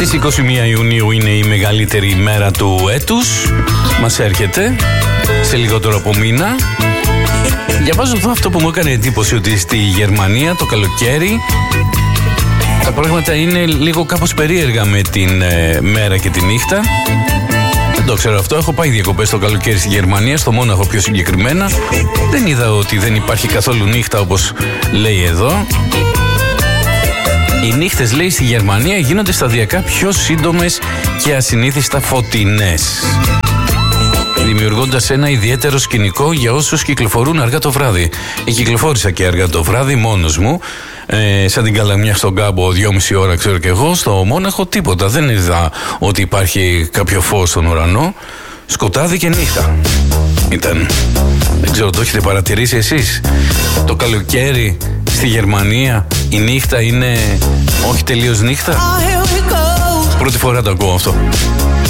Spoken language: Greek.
Στις 21 Ιουνίου είναι η μεγαλύτερη ημέρα του έτους. Μας έρχεται σε λιγότερο από μήνα. Διαβάζω εδώ αυτό που μου έκανε εντύπωση, ότι στη Γερμανία το καλοκαίρι τα πράγματα είναι λίγο κάπως περίεργα με την μέρα και τη νύχτα. Δεν το ξέρω αυτό. Έχω πάει διακοπές το καλοκαίρι στη Γερμανία, στο Μόναχο πιο συγκεκριμένα. Δεν είδα ότι δεν υπάρχει καθόλου νύχτα όπως λέει εδώ. Οι νύχτες, λέει, στη Γερμανία γίνονται σταδιακά πιο σύντομες και ασυνήθιστα φωτεινές, δημιουργώντας ένα ιδιαίτερο σκηνικό για όσους κυκλοφορούν αργά το βράδυ. Κυκλοφόρησα και αργά το βράδυ μόνος μου, σαν την καλαμιά στον κάμπο, 2,5 ώρα ξέρω και εγώ, στο Μόναχο τίποτα. Δεν είδα ότι υπάρχει κάποιο φως στον ουρανό, σκοτάδι και νύχτα ήταν. Δεν ξέρω, το έχετε παρατηρήσει εσείς? Το καλοκαίρι στη Γερμανία η νύχτα είναι όχι τελείως νύχτα. Πρώτη φορά το ακούω αυτό.